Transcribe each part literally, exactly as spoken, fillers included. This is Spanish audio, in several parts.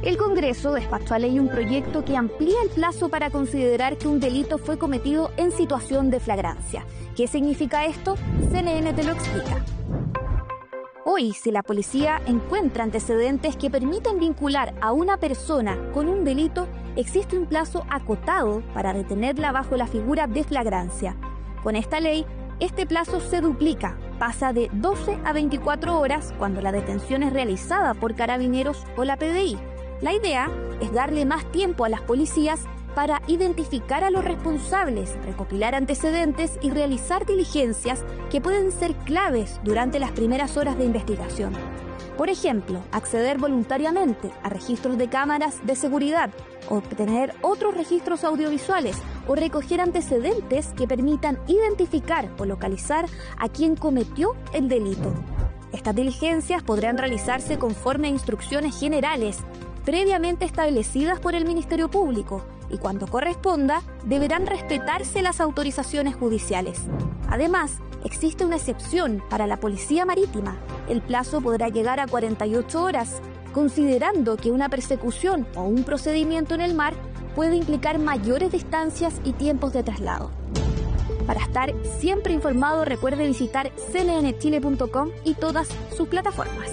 El Congreso despachó a ley un proyecto que amplía el plazo para considerar que un delito fue cometido en situación de flagrancia. ¿Qué significa esto? C N N te lo explica. Hoy, si la policía encuentra antecedentes que permiten vincular a una persona con un delito, existe un plazo acotado para retenerla bajo la figura de flagrancia. Con esta ley, este plazo se duplica, pasa de doce a veinticuatro horas cuando la detención es realizada por Carabineros o la P D I. La idea es darle más tiempo a las policías para identificar a los responsables, recopilar antecedentes y realizar diligencias que pueden ser claves durante las primeras horas de investigación. Por ejemplo, acceder voluntariamente a registros de cámaras de seguridad, obtener otros registros audiovisuales o recoger antecedentes que permitan identificar o localizar a quien cometió el delito. Estas diligencias podrán realizarse conforme a instrucciones generales previamente establecidas por el Ministerio Público y cuando corresponda deberán respetarse las autorizaciones judiciales. Además, existe una excepción para la Policía Marítima. El plazo podrá llegar a cuarenta y ocho horas, considerando que una persecución o un procedimiento en el mar puede implicar mayores distancias y tiempos de traslado. Para estar siempre informado, recuerde visitar c n n chile punto com y todas sus plataformas.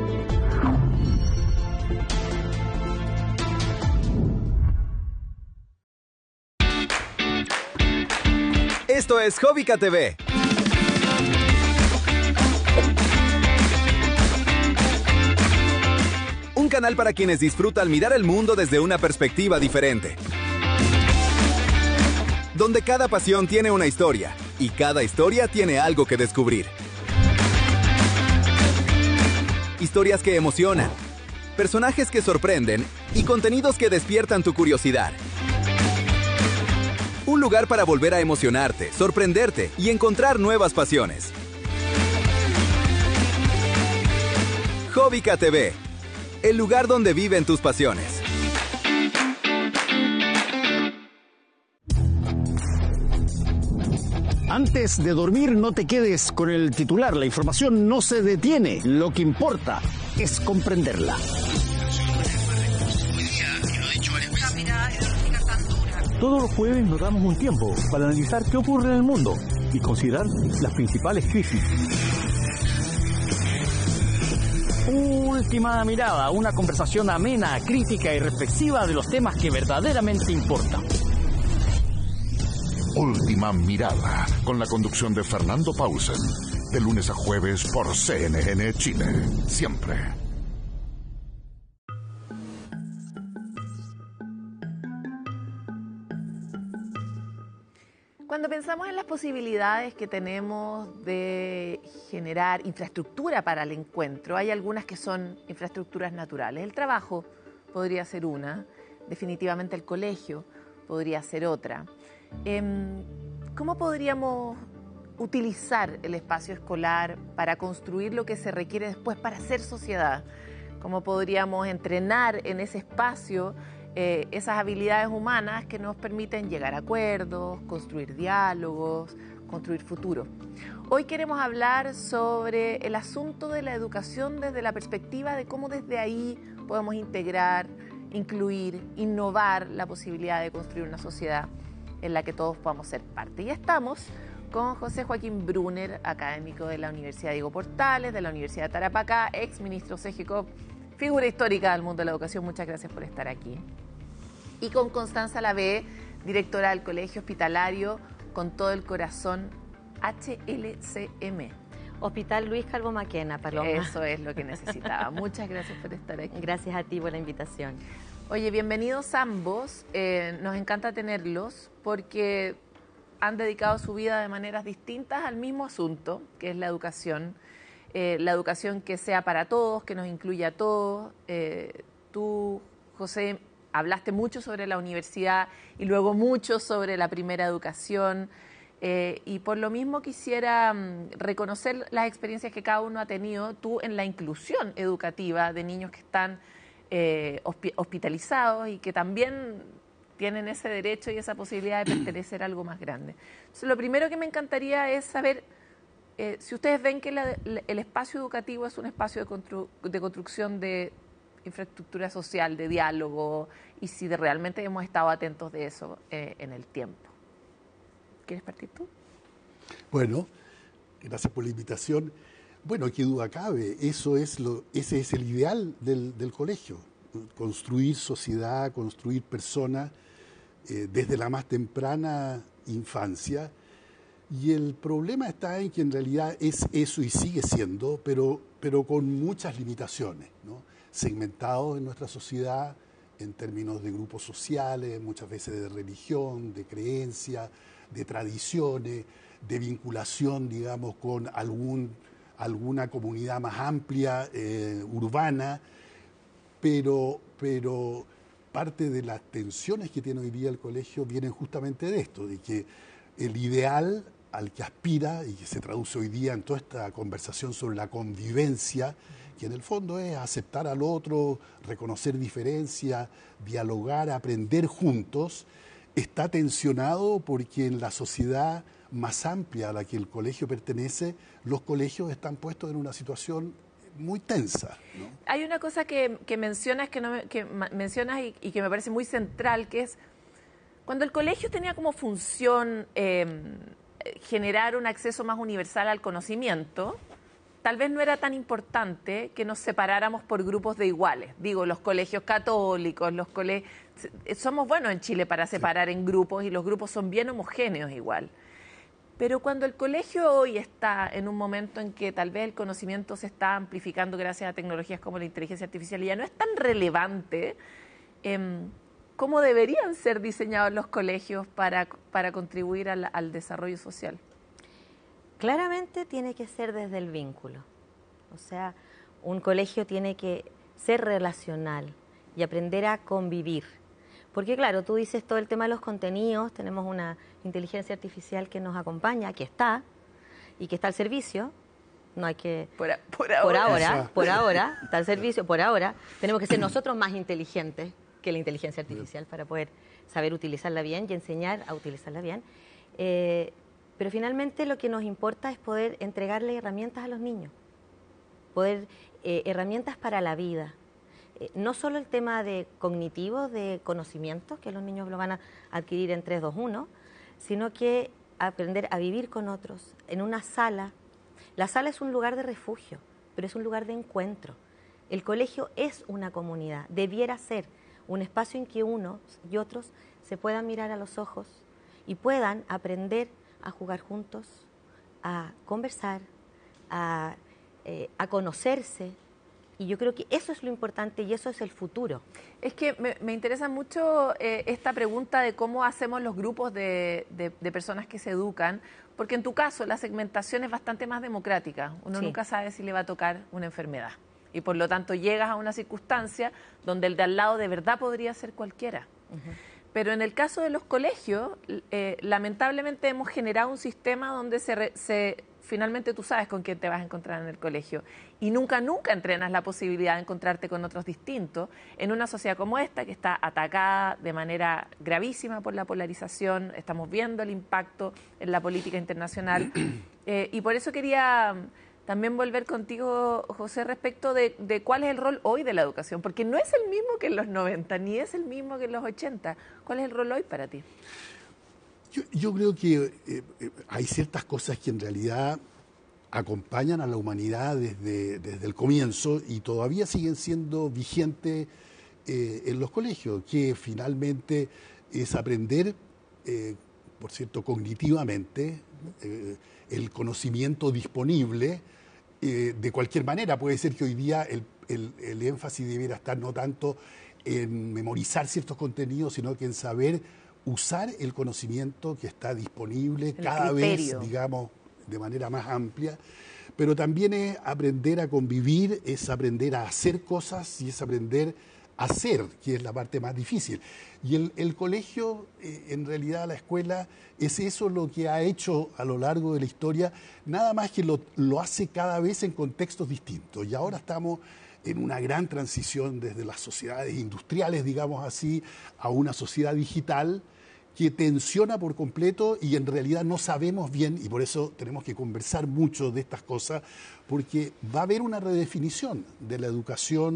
Esto es Jóvica T V. Un canal para quienes disfrutan mirar el mundo desde una perspectiva diferente. Donde cada pasión tiene una historia y cada historia tiene algo que descubrir. Historias que emocionan, personajes que sorprenden y contenidos que despiertan tu curiosidad. Un lugar para volver a emocionarte, sorprenderte y encontrar nuevas pasiones. Jóvica T V, el lugar donde viven tus pasiones. Antes de dormir, no te quedes con el titular. La información no se detiene. Lo que importa es comprenderla. Todos los jueves nos damos un tiempo para analizar qué ocurre en el mundo y considerar las principales crisis. Última mirada, una conversación amena, crítica y reflexiva de los temas que verdaderamente importan. Última mirada, con la conducción de Fernando Pausen, de lunes a jueves por C N N Chile, siempre. Cuando pensamos en las posibilidades que tenemos de generar infraestructura para el encuentro, hay algunas que son infraestructuras naturales. El trabajo podría ser una, definitivamente el colegio podría ser otra. ¿Cómo podríamos utilizar el espacio escolar para construir lo que se requiere después para hacer sociedad? ¿Cómo podríamos entrenar en ese espacio Eh, esas habilidades humanas que nos permiten llegar a acuerdos, construir diálogos, construir futuro? Hoy queremos hablar sobre el asunto de la educación desde la perspectiva de cómo desde ahí podemos integrar, incluir, innovar la posibilidad de construir una sociedad en la que todos podamos ser parte. Y estamos con José Joaquín Brunner, académico de la Universidad Diego Portales, de la Universidad de Tarapacá, ex ministro C G C O P, figura histórica del mundo de la educación. Muchas gracias por estar aquí. Y con Constanza Lavé, directora del Colegio Hospitalario Con Todo el Corazón, H L C M. Hospital Luis Calvo Maquena, Paloma. Eso es lo que necesitaba. Muchas gracias por estar aquí. Gracias a ti por la invitación. Oye, bienvenidos ambos. Eh, nos encanta tenerlos porque han dedicado su vida de maneras distintas al mismo asunto, que es la educación. Eh, la educación que sea para todos, que nos incluya a todos. Eh, tú, José, hablaste mucho sobre la universidad y luego mucho sobre la primera educación. Eh, y por lo mismo quisiera um, reconocer las experiencias que cada uno ha tenido, tú en la inclusión educativa de niños que están eh, hospi- hospitalizados y que también tienen ese derecho y esa posibilidad de pertenecer a algo más grande. Entonces, lo primero que me encantaría es saber eh, si ustedes ven que la, la, el espacio educativo es un espacio de, constru- de construcción de infraestructura social, de diálogo, y si de realmente hemos estado atentos de eso eh, en el tiempo. ¿Quieres partir tú? Bueno, gracias por la invitación. Bueno, qué duda cabe, eso es lo, ese es el ideal del, del colegio, construir sociedad, construir personas eh, desde la más temprana infancia. Y el problema está en que en realidad es eso y sigue siendo, pero, pero con muchas limitaciones, ¿no? Segmentados en nuestra sociedad en términos de grupos sociales, muchas veces de religión, de creencia, de tradiciones, de vinculación, digamos, con algún, alguna comunidad más amplia, eh, urbana, pero, pero parte de las tensiones que tiene hoy día el colegio vienen justamente de esto, de que el ideal al que aspira y que se traduce hoy día en toda esta conversación sobre la convivencia, que en el fondo es aceptar al otro, reconocer diferencias, dialogar, aprender juntos, está tensionado porque en la sociedad más amplia a la que el colegio pertenece, los colegios están puestos en una situación muy tensa, ¿no? Hay una cosa que, que mencionas, que, no, que mencionas y, y que me parece muy central, que es cuando el colegio tenía como función eh, generar un acceso más universal al conocimiento, tal vez no era tan importante que nos separáramos por grupos de iguales. Digo, los colegios católicos, los colegios... Somos buenos en Chile para separar en grupos y los grupos son bien homogéneos igual. Pero cuando el colegio hoy está en un momento en que tal vez el conocimiento se está amplificando gracias a tecnologías como la inteligencia artificial y ya no es tan relevante, eh, ¿cómo deberían ser diseñados los colegios para, para contribuir al, al desarrollo social? Claramente tiene que ser desde el vínculo. O sea, un colegio tiene que ser relacional y aprender a convivir. Porque claro, tú dices todo el tema de los contenidos, tenemos una inteligencia artificial que nos acompaña, que está, y que está al servicio. No hay que... Por, a, por ahora. Por ahora, por ahora, está al servicio, por ahora. Tenemos que ser nosotros más inteligentes que la inteligencia artificial para poder saber utilizarla bien y enseñar a utilizarla bien. Eh, pero finalmente lo que nos importa es poder entregarle herramientas a los niños, poder eh, herramientas para la vida. Eh, no solo el tema de cognitivo, de conocimientos, que los niños lo van a adquirir en tres, dos, uno, sino que aprender a vivir con otros, en una sala. La sala es un lugar de refugio, pero es un lugar de encuentro. El colegio es una comunidad, debiera ser un espacio en que unos y otros se puedan mirar a los ojos y puedan aprender a jugar juntos, a conversar, a, eh, a conocerse. Y yo creo que eso es lo importante y eso es el futuro. Es que me, me interesa mucho eh, esta pregunta de cómo hacemos los grupos de, de, de personas que se educan, porque en tu caso la segmentación es bastante más democrática. Uno sí. nunca sabe si le va a tocar una enfermedad. Y por lo tanto llegas a una circunstancia donde el de al lado de verdad podría ser cualquiera. Uh-huh. Pero en el caso de los colegios, eh, lamentablemente hemos generado un sistema donde se, re, se finalmente tú sabes con quién te vas a encontrar en el colegio. Y nunca, nunca entrenas la posibilidad de encontrarte con otros distintos en una sociedad como esta, que está atacada de manera gravísima por la polarización. Estamos viendo el impacto en la política internacional. Eh, y por eso quería también volver contigo, José, respecto de, de cuál es el rol hoy de la educación, porque no es el mismo que en los noventa, ni es el mismo que en los ochenta. ¿Cuál es el rol hoy para ti? Yo, yo creo que eh, hay ciertas cosas que en realidad acompañan a la humanidad desde, desde el comienzo y todavía siguen siendo vigentes eh, en los colegios, que finalmente es aprender, eh, por cierto, cognitivamente, eh, el conocimiento disponible. Eh, de cualquier manera, puede ser que hoy día el, el, el énfasis debiera estar no tanto en memorizar ciertos contenidos, sino que en saber usar el conocimiento que está disponible el cada criterio. vez, digamos, de manera más amplia. Pero también es aprender a convivir, es aprender a hacer cosas y es aprender a hacer, que es la parte más difícil. Y el, el colegio, eh, en realidad la escuela, es eso lo que ha hecho a lo largo de la historia, nada más que lo, lo hace cada vez en contextos distintos. Y ahora estamos en una gran transición desde las sociedades industriales, digamos así, a una sociedad digital que tensiona por completo y en realidad no sabemos bien, y por eso tenemos que conversar mucho de estas cosas, porque va a haber una redefinición de la educación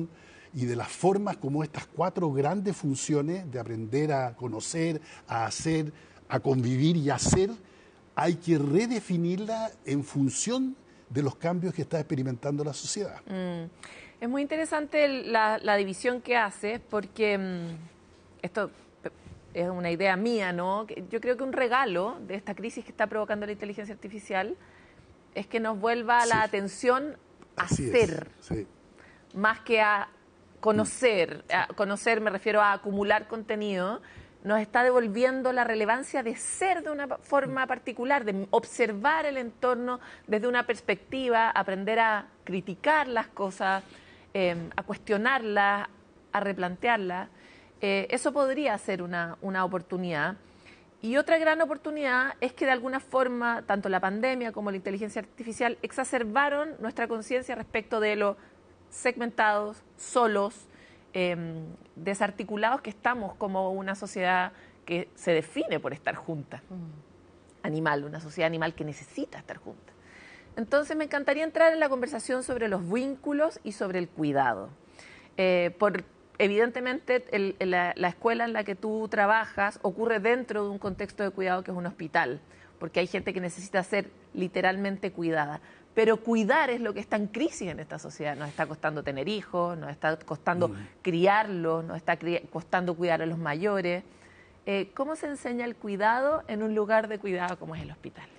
y de las formas como estas cuatro grandes funciones de aprender a conocer, a hacer, a convivir y a hacer, hay que redefinirla en función de los cambios que está experimentando la sociedad. Mm. Es muy interesante el, la, la división que haces, porque mmm, esto es una idea mía, ¿no? Yo creo que un regalo de esta crisis que está provocando la inteligencia artificial es que nos vuelva sí. la atención a Así ser, es, sí. más que a conocer. A conocer me refiero a acumular contenido. Nos está devolviendo la relevancia de ser de una forma particular, de observar el entorno desde una perspectiva, aprender a criticar las cosas, eh, a cuestionarlas, a replantearlas. Eh, eso podría ser una, una oportunidad. Y otra gran oportunidad es que de alguna forma, tanto la pandemia como la inteligencia artificial exacerbaron nuestra conciencia respecto de lo segmentados, solos, eh, desarticulados que estamos como una sociedad que se define por estar junta. Mm. Animal, una sociedad animal que necesita estar junta. Entonces me encantaría entrar en la conversación sobre los vínculos y sobre el cuidado. Eh, por Evidentemente, el, la, la escuela en la que tú trabajas ocurre dentro de un contexto de cuidado que es un hospital, porque hay gente que necesita ser literalmente cuidada. Pero cuidar es lo que está en crisis en esta sociedad. Nos está costando tener hijos, nos está costando mm. criarlos, nos está cri costando cuidar a los mayores. Eh, ¿Cómo se enseña el cuidado en un lugar de cuidado como es el hospital?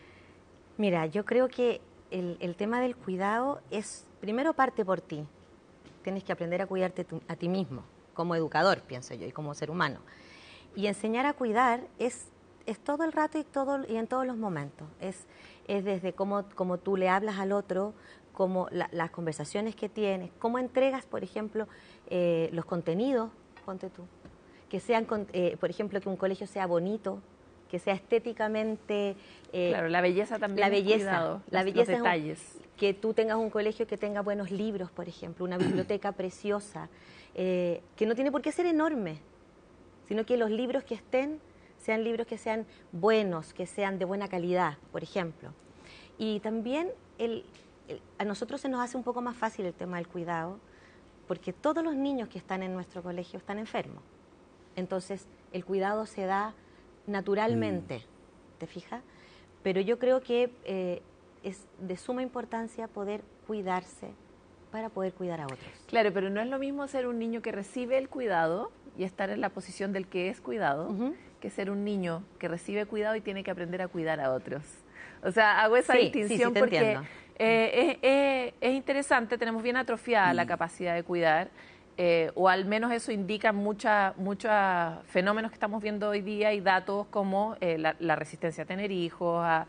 Mira, yo creo que el, el tema del cuidado es, primero parte por ti. Tienes que aprender a cuidarte tu, a ti mismo, como educador, pienso yo, y como ser humano. Y enseñar a cuidar es, es todo el rato y, todo, y en todos los momentos. Es, es desde cómo, cómo tú le hablas al otro, cómo la, las conversaciones que tienes, cómo entregas, por ejemplo, eh, los contenidos, ponte tú. Que sean, eh, por ejemplo, que un colegio sea bonito, que sea estéticamente... Eh, claro, la belleza también. La belleza, cuidado, la los, belleza los detalles. Es un, que tú tengas un colegio que tenga buenos libros, por ejemplo, una biblioteca preciosa, eh, que no tiene por qué ser enorme, sino que los libros que estén sean libros que sean buenos, que sean de buena calidad, por ejemplo. Y también el, el, a nosotros se nos hace un poco más fácil el tema del cuidado, porque todos los niños que están en nuestro colegio están enfermos. Entonces, el cuidado se da naturalmente, mm. ¿te fijas? Pero yo creo que eh, es de suma importancia poder cuidarse para poder cuidar a otros. Claro, pero no es lo mismo ser un niño que recibe el cuidado y estar en la posición del que es cuidado, uh-huh. que ser un niño que recibe cuidado y tiene que aprender a cuidar a otros. O sea, hago esa sí, distinción sí, sí, porque eh, es, es, es interesante, tenemos bien atrofiada mm. la capacidad de cuidar, eh, o al menos eso indica muchos mucha fenómenos que estamos viendo hoy día y datos como eh, la, la resistencia a tener hijos, a,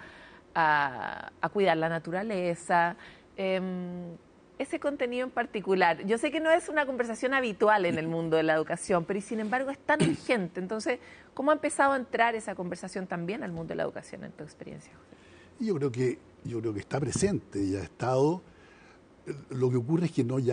a, a cuidar la naturaleza, eh, ese contenido en particular. Yo sé que no es una conversación habitual en el mundo de la educación, pero y sin embargo es tan urgente. Entonces, ¿cómo ha empezado a entrar esa conversación también al mundo de la educación en tu experiencia? Yo creo que, yo creo que está presente y ha estado. Lo que ocurre es que no ya